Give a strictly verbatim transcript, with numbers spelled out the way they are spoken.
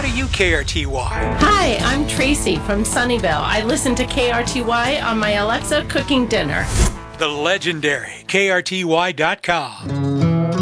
to you, K R T Y? Hi, I'm Tracy from Sunnyvale. I listen to K R T Y on my Alexa cooking dinner. The legendary K R T Y dot com.